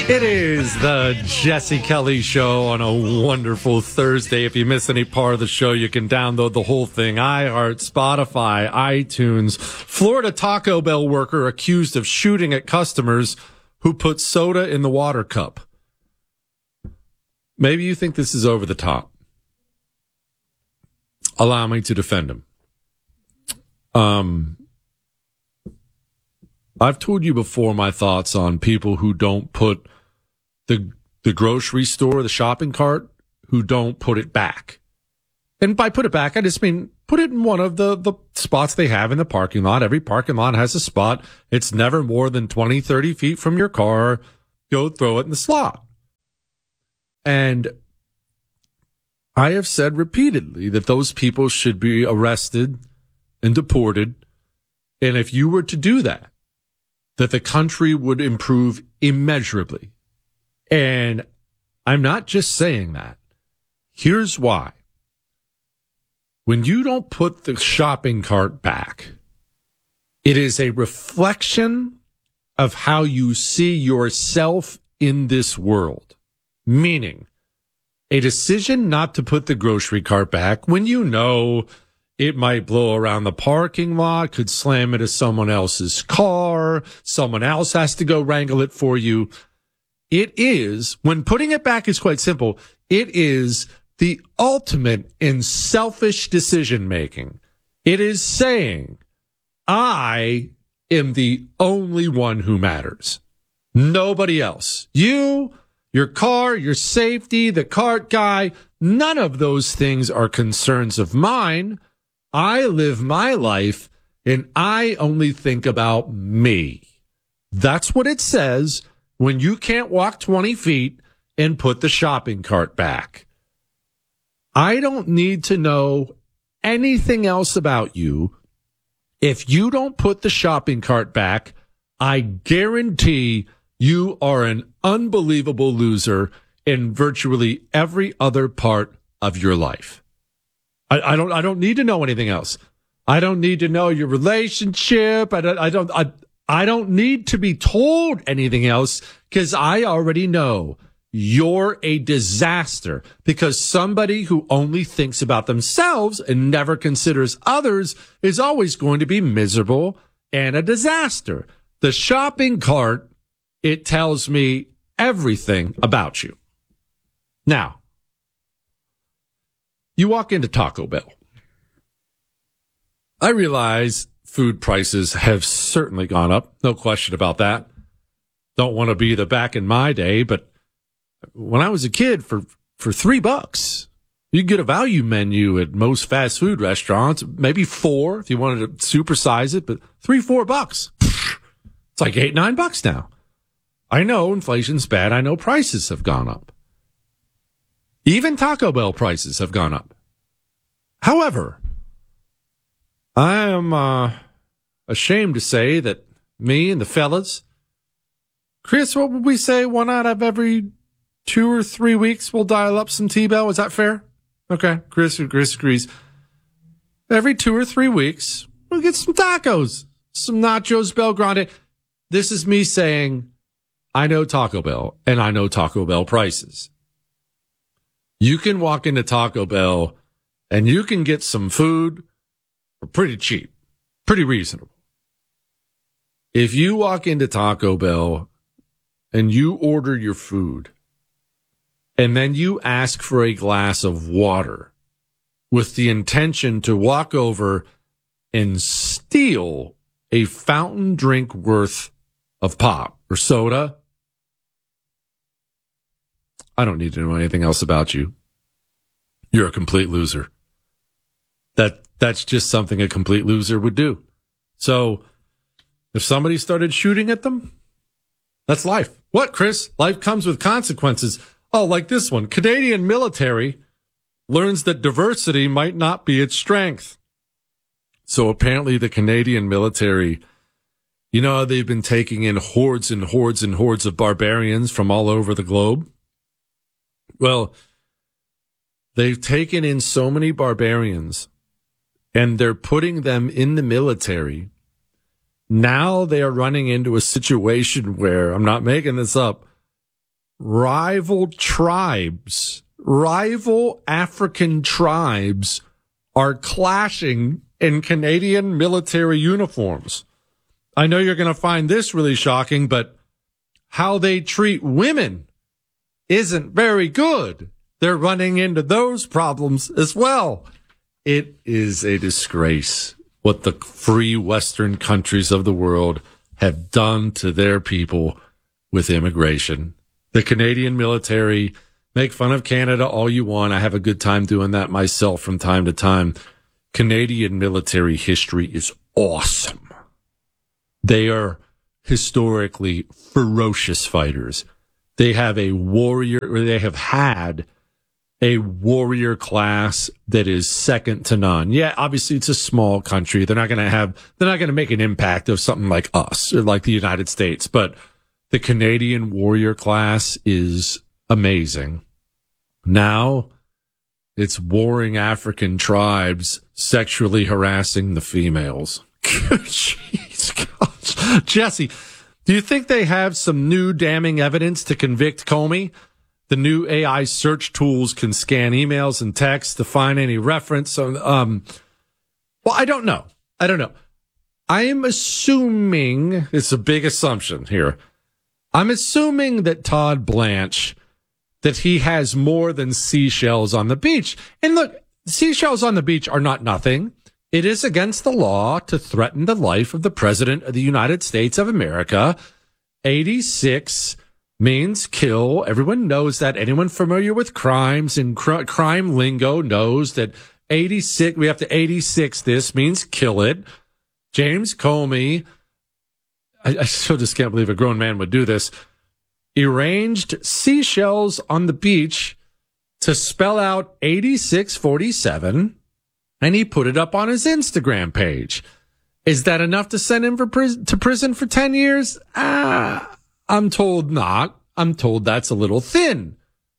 It is the Jesse Kelly Show on a wonderful Thursday. If you miss any part of the show, you can download the whole thing. iHeart, Spotify, iTunes. Florida Taco Bell worker accused of shooting at customers who put soda in the water cup. Maybe you think this is over the top. Allow me to defend him. I've told you before my thoughts on people who don't put the grocery store, the shopping cart, who don't put it back. And by put it back, I just mean put it in one of the spots they have in the parking lot. Every parking lot has a spot. It's never more than 20, 30 feet from your car. Go throw it in the slot. And I have said repeatedly that those people should be arrested and deported. And if you were to do that the country would improve immeasurably. And I'm not just saying that. Here's why. When you don't put the shopping cart back, it is a reflection of how you see yourself in this world. Meaning, a decision not to put the grocery cart back when you know it might blow around the parking lot, could slam into someone else's car, someone else has to go wrangle it for you. It is, when putting it back is quite simple, it is the ultimate in selfish decision making. It is saying, I am the only one who matters. Nobody else. You, your car, your safety, the cart guy, none of those things are concerns of mine. I live my life and I only think about me. That's what it says when you can't walk 20 feet and put the shopping cart back. I don't need to know anything else about you. If you don't put the shopping cart back, I guarantee you are an unbelievable loser in virtually every other part of your life. I don't need to know anything else. I don't need to know your relationship. I don't need to be told anything else because I already know you're a disaster, because somebody who only thinks about themselves and never considers others is always going to be miserable and a disaster. The shopping cart, it tells me everything about you. Now, you walk into Taco Bell. I realize food prices have certainly gone up. No question about that. Don't want to be the back in my day, but when I was a kid, for $3, you could get a value menu at most fast food restaurants, maybe $4 if you wanted to supersize it, but $3-4. It's like $8-9 now. I know inflation's bad. I know prices have gone up. Even Taco Bell prices have gone up. However, I am ashamed to say that me and the fellas, Chris, what would we say? 1 out of every 2 or 3 weeks we'll dial up some T-Bell. Is that fair? Okay, Chris agrees. Every 2 or 3 weeks, we'll get some tacos, some nachos, Bel Grande. This is me saying, I know Taco Bell, and I know Taco Bell prices. You can walk into Taco Bell and you can get some food for pretty cheap, pretty reasonable. If you walk into Taco Bell and you order your food and then you ask for a glass of water with the intention to walk over and steal a fountain drink worth of pop or soda, I don't need to know anything else about you. You're a complete loser. That's just something a complete loser would do. So if somebody started shooting at them, that's life. What, Chris? Life comes with consequences. Oh, like this one. Canadian military learns that diversity might not be its strength. So apparently the Canadian military, you know, they've been taking in hordes and hordes and hordes of barbarians from all over the globe. Well, they've taken in so many barbarians and they're putting them in the military. Now they are running into a situation where, I'm not making this up, rival tribes, rival African tribes are clashing in Canadian military uniforms. I know you're going to find this really shocking, but how they treat women isn't very good. They're running into those problems as well. It is a disgrace what the free Western countries of the world have done to their people with immigration. The Canadian military, make fun of Canada all you want. I have a good time doing that myself from time to time. Canadian military history is awesome. They are historically ferocious fighters. They have a warrior, or they have had a warrior class that is second to none. Yeah, obviously it's a small country. They're not going to make an impact of something like us or like the United States, but the Canadian warrior class is amazing. Now it's warring African tribes sexually harassing the females. Jeez, gosh. Jesse, do you think they have some new damning evidence to convict Comey? The new AI search tools can scan emails and texts to find any reference. Well, I don't know. I am assuming, it's a big assumption here. I'm assuming that Todd Blanche, that he has more than seashells on the beach. And look, seashells on the beach are not nothing. It is against the law to threaten the life of the President of the United States of America. 86 means kill. Everyone knows that. Anyone familiar with crimes and crime lingo knows that 86, we have to 86 this means kill it. James Comey, I still just can't believe a grown man would do this, arranged seashells on the beach to spell out 8647, and he put it up on his Instagram page. Is that enough to send him to prison for 10 years? I'm told not. I'm told that's a little thin.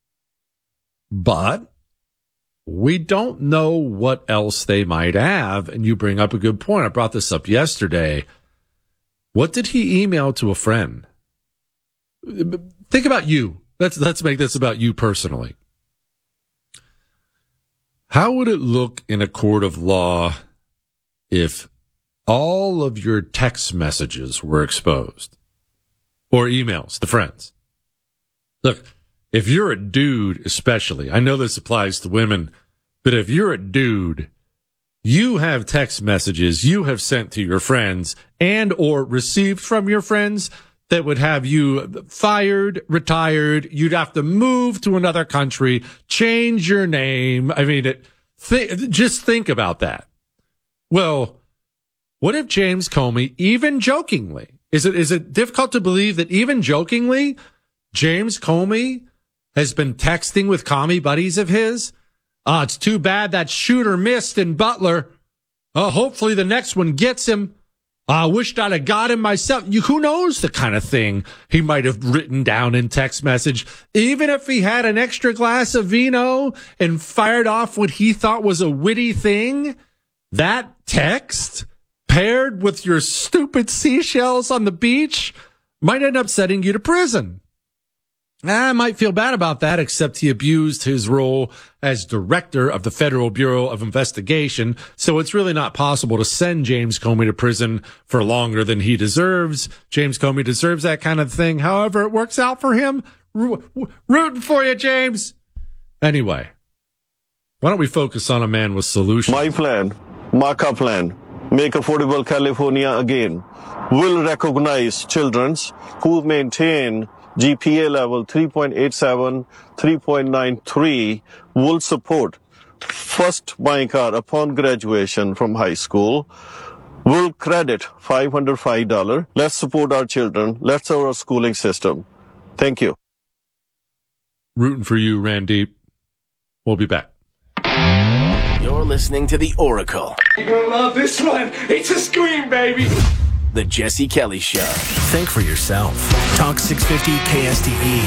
But we don't know what else they might have. And you bring up a good point. I brought this up yesterday. What did he email to a friend? Think about you. Let's make this about you personally. How would it look in a court of law if all of your text messages were exposed? Or emails to friends? Look, if you're a dude especially, I know this applies to women, but if you're a dude, you have text messages you have sent to your friends and or received from your friends that would have you fired, retired. You'd have to move to another country, change your name. I mean, just think about that. Well, what if James Comey, even jokingly, is it difficult to believe that even jokingly, James Comey has been texting with commie buddies of his? It's too bad that shooter missed in Butler. Hopefully the next one gets him. I wished I'd have got him myself. Who knows the kind of thing he might have written down in text message. Even if he had an extra glass of vino and fired off what he thought was a witty thing, that text paired with your stupid seashells on the beach might end up sending you to prison. I might feel bad about that, except he abused his role as director of the Federal Bureau of Investigation, so it's really not possible to send James Comey to prison for longer than he deserves. James Comey deserves that kind of thing. However, it works out for him. Rooting for you, James. Anyway, why don't we focus on a man with solutions? My plan, Marka plan, Make Affordable California Again, will recognize children who maintain GPA level 3.87, 3.93, will support first buying car upon graduation from high school, will credit $505. Let's support our children. Let's support our schooling system. Thank you. Rooting for you, Randeep. We'll be back. You're listening to The Oracle. You're gonna love this one. It's a scream, baby. The Jesse Kelly Show. Think for yourself. Talk 650 KSTE.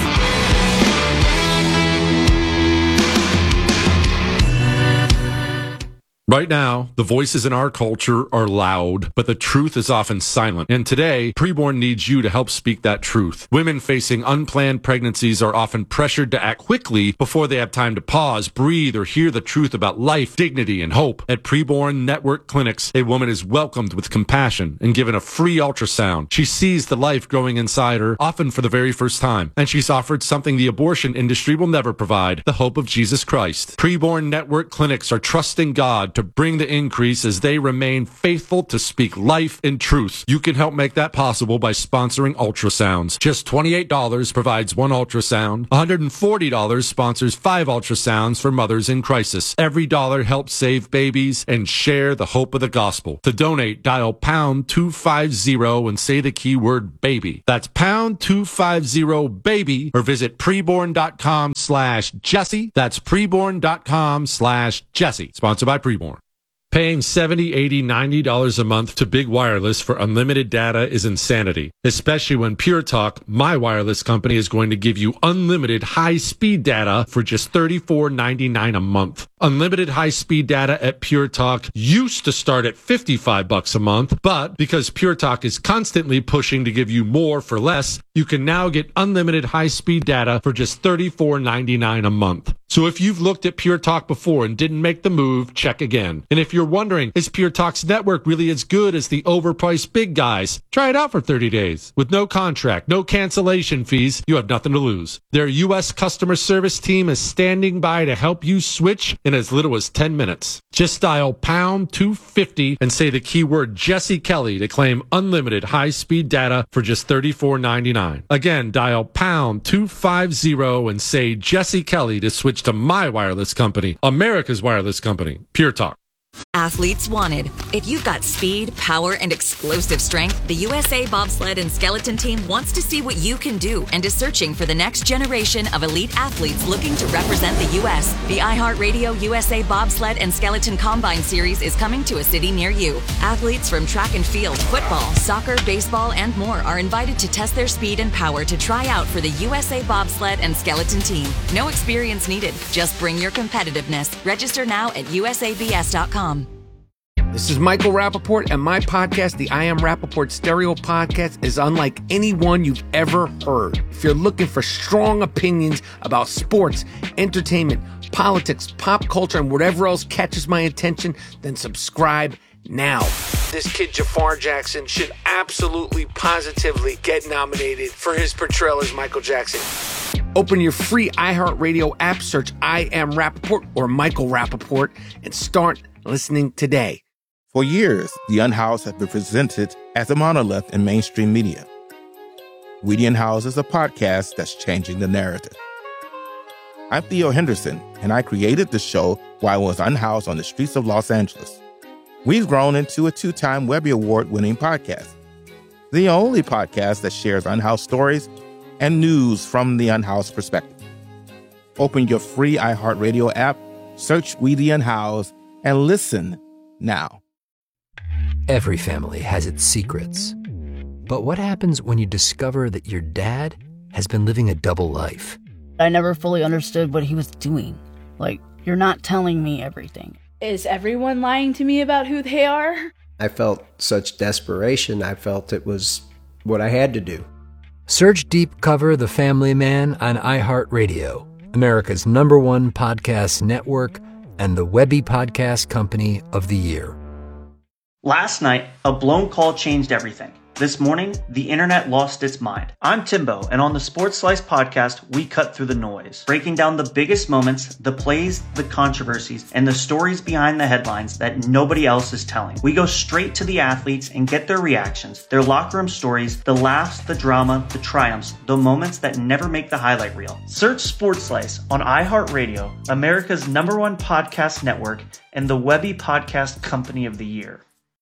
Right now, the voices in our culture are loud, but the truth is often silent. And today, Preborn needs you to help speak that truth. Women facing unplanned pregnancies are often pressured to act quickly before they have time to pause, breathe, or hear the truth about life, dignity, and hope. At Preborn Network Clinics, a woman is welcomed with compassion and given a free ultrasound. She sees the life growing inside her, often for the very first time. And she's offered something the abortion industry will never provide, the hope of Jesus Christ. Preborn Network Clinics are trusting God to bring the increase as they remain faithful to speak life and truth. You can help make that possible by sponsoring ultrasounds. Just $28 provides one ultrasound. $140 sponsors 5 ultrasounds for mothers in crisis. Every dollar helps save babies and share the hope of the gospel. To donate, dial pound 250 and say the keyword baby. That's pound 250 baby, or visit preborn.com/Jesse. That's preborn.com/Jesse. Sponsored by Preborn. Paying $70, $80, $90 a month to Big Wireless for unlimited data is insanity, especially when Pure Talk, my wireless company, is going to give you unlimited high-speed data for just $34.99 a month. Unlimited high-speed data at Pure Talk used to start at $55 a month, but because Pure Talk is constantly pushing to give you more for less, you can now get unlimited high-speed data for just $34.99 a month. So if you've looked at Pure Talk before and didn't make the move, check again. And if you're wondering, is Pure Talk's network really as good as the overpriced big guys? Try it out for 30 days. With no contract, no cancellation fees, you have nothing to lose. Their U.S. customer service team is standing by to help you switch in as little as 10 minutes. Just dial pound 250 and say the keyword Jesse Kelly to claim unlimited high-speed data for just $34.99. Again, dial pound 250 and say Jesse Kelly to switch to my wireless company, America's wireless company, Pure Talk. Athletes wanted. If you've got speed, power, and explosive strength, the USA Bobsled and Skeleton Team wants to see what you can do and is searching for the next generation of elite athletes looking to represent the U.S. The iHeartRadio USA Bobsled and Skeleton Combine Series is coming to a city near you. Athletes from track and field, football, soccer, baseball, and more are invited to test their speed and power to try out for the USA Bobsled and Skeleton Team. No experience needed. Just bring your competitiveness. Register now at usabs.com. This is Michael Rappaport, and my podcast, the I Am Rappaport Stereo Podcast, is unlike any one you've ever heard. If you're looking for strong opinions about sports, entertainment, politics, pop culture, and whatever else catches my attention, then subscribe now. This kid Jafar Jackson should absolutely, positively get nominated for his portrayal as Michael Jackson. Open your free iHeartRadio app, search I Am Rappaport or Michael Rappaport, and start listening today. For years, The Unhoused has been presented as a monolith in mainstream media. We The Unhoused is a podcast that's changing the narrative. I'm Theo Henderson, and I created the show while I was unhoused on the streets of Los Angeles. We've grown into a 2-time Webby Award-winning podcast, the only podcast that shares unhoused stories and news from the unhoused perspective. Open your free iHeartRadio app, search We The Unhoused, and listen now. Every family has its secrets. But what happens when you discover that your dad has been living a double life? I never fully understood what he was doing. Like, you're not telling me everything. Is everyone lying to me about who they are? I felt such desperation. I felt it was what I had to do. Search Deep Cover The Family Man on iHeartRadio, America's #1 podcast network and the Webby Podcast Company of the Year. Last night, a blown call changed everything. This morning, the internet lost its mind. I'm Timbo, and on the Sports Slice podcast, we cut through the noise, breaking down the biggest moments, the plays, the controversies, and the stories behind the headlines that nobody else is telling. We go straight to the athletes and get their reactions, their locker room stories, the laughs, the drama, the triumphs, the moments that never make the highlight reel. Search Sports Slice on iHeartRadio, America's #1 podcast network, and the Webby Podcast Company of the Year.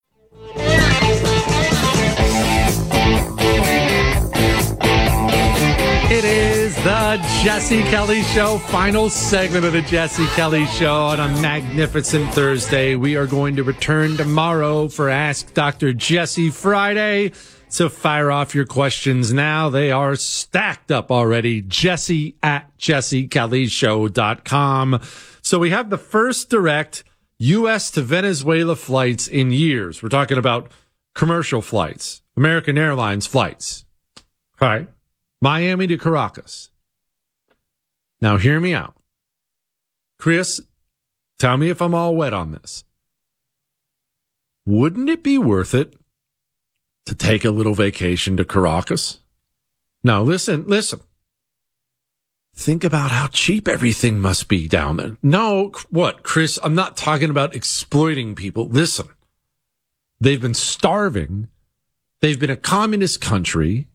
It is the Jesse Kelly Show, final segment of the Jesse Kelly Show on a magnificent Thursday. We are going to return tomorrow for Ask Dr. Jesse Friday. So fire off your questions now. They are stacked up already. Jesse at JesseKellyShow.com. So we have the first direct. U.S. to Venezuela flights in years. We're talking about commercial flights, American Airlines flights. All right. Miami to Caracas. Now, hear me out. Chris, tell me if I'm all wet on this. Wouldn't it be worth it to take a little vacation to Caracas? Now, listen. Think about how cheap everything must be down there. No, what, Chris? I'm not talking about exploiting people. Listen, they've been starving. They've been a communist country.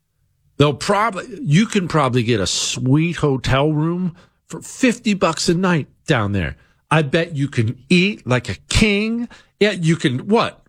You can probably get a sweet hotel room for $50 a night down there. I bet you can eat like a king. Yeah, you can. What?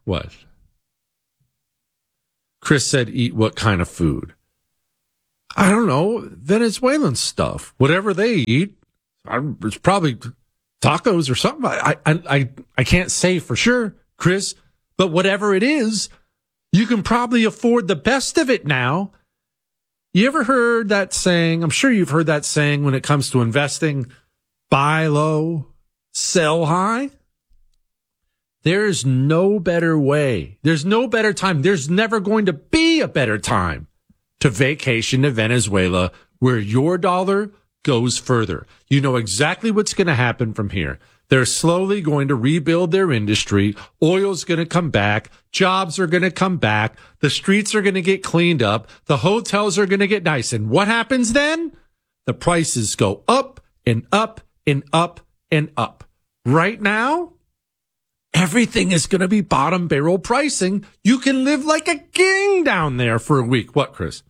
Chris said, eat what kind of food? I don't know, Venezuelan stuff. Whatever they eat, it's probably tacos or something. I can't say for sure, Chris, but whatever it is, you can probably afford the best of it now. You ever heard that saying? I'm sure you've heard that saying when it comes to investing, buy low, sell high. There's no better way. There's no better time. There's never going to be a better time to vacation to Venezuela, where your dollar goes further. You know exactly what's going to happen from here. They're slowly going to rebuild their industry. Oil's going to come back. Jobs are going to come back. The streets are going to get cleaned up. The hotels are going to get nice. And what happens then? The prices go up and up and up and up. Right now, everything is going to be bottom barrel pricing. You can live like a king down there for a week. What, Chris?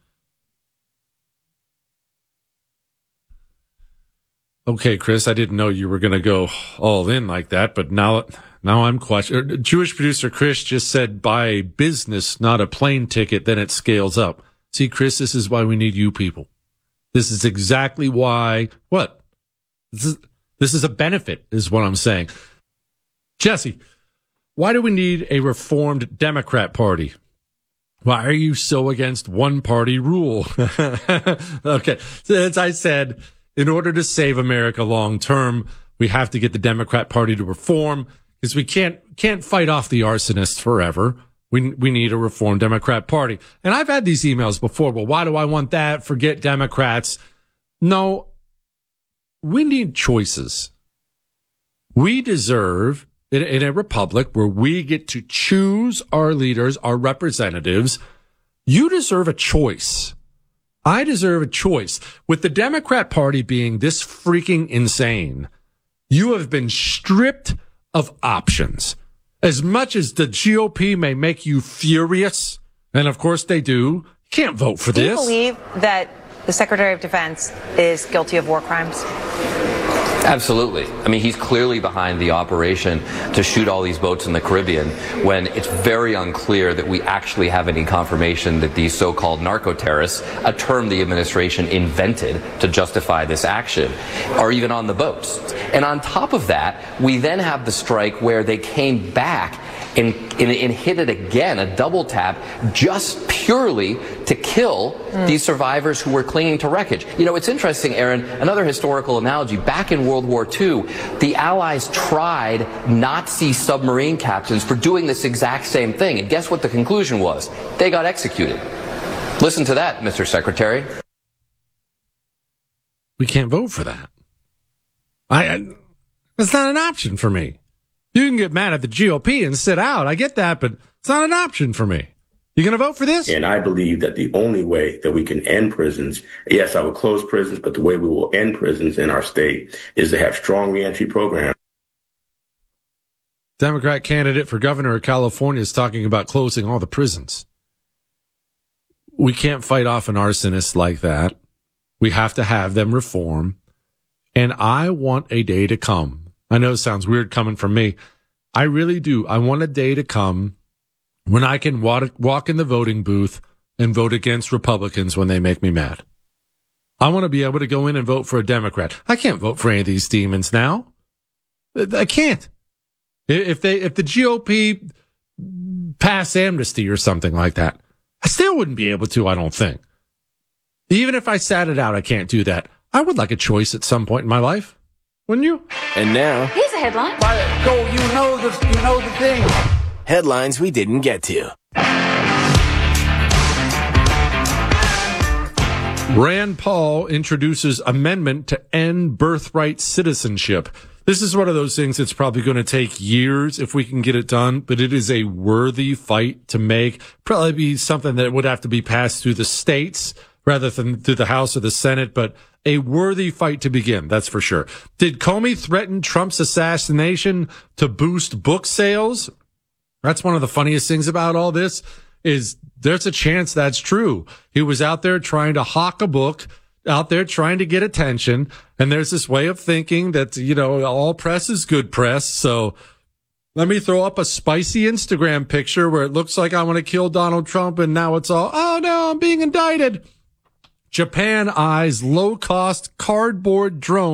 Okay, Chris, I didn't know you were going to go all in like that, but now I'm questioning. Jewish producer Chris just said buy a business, not a plane ticket, then it scales up. See, Chris, this is why we need you people. This is exactly why, what? This is a benefit, is what I'm saying. Jesse, why do we need a reformed Democrat Party? Why are you so against one-party rule? Okay, so as I said, in order to save America long term, we have to get the Democrat Party to reform, because we can't fight off the arsonists forever. We need a reformed Democrat Party. And I've had these emails before. Well, why do I want that? Forget Democrats. No, we need choices. We deserve, in a republic where we get to choose our leaders, our representatives, you deserve a choice. I deserve a choice. With the Democrat Party being this freaking insane, you have been stripped of options. As much as the GOP may make you furious, and of course they do, you can't vote for this. Do you believe that the Secretary of Defense is guilty of war crimes? Absolutely. I mean, he's clearly behind the operation to shoot all these boats in the Caribbean when it's very unclear that we actually have any confirmation that these so-called narco-terrorists, a term the administration invented to justify this action, are even on the boats. And on top of that, we then have the strike where they came back and hit it again, a double tap, just purely to kill these survivors who were clinging to wreckage. You know, it's interesting, Aaron, another historical analogy. Back in World War II, the Allies tried Nazi submarine captains for doing this exact same thing. And guess what the conclusion was? They got executed. Listen to that, Mr. Secretary. We can't vote for that. That's not an option for me. You can get mad at the GOP and sit out. I get that, but it's not an option for me. You going to vote for this? And I believe that the only way that we can end prisons, yes, I will close prisons, but the way we will end prisons in our state is to have strong reentry programs. Democrat candidate for governor of California is talking about closing all the prisons. We can't fight off an arsonist like that. We have to have them reform. And I want a day to come. I know it sounds weird coming from me. I really do. I want a day to come when I can walk in the voting booth and vote against Republicans when they make me mad. I want to be able to go in and vote for a Democrat. I can't vote for any of these demons now. I can't. If the GOP pass amnesty or something like that, I still wouldn't be able to, I don't think. Even if I sat it out, I can't do that. I would like a choice at some point in my life. wouldn't you? And now, Here's a headline. Go, you know the thing. headlines we didn't get to. Rand Paul introduces amendment to end birthright citizenship. This is one of those things that's probably going to take years if we can get it done, but it is a worthy fight to make. Probably be something that would have to be passed through the states rather than through the House or the Senate, but a worthy fight to begin, that's for sure. Did Comey threaten Trump's assassination to boost book sales? That's one of the funniest things about all this is there's a chance that's true. He was out there trying to hawk a book, out there trying to get attention, and there's this way of thinking that, you know, all press is good press. So let me throw up a spicy Instagram picture where it looks like I want to kill Donald Trump, and now it's all, oh no, I'm being indicted. Japan eyes low-cost cardboard drone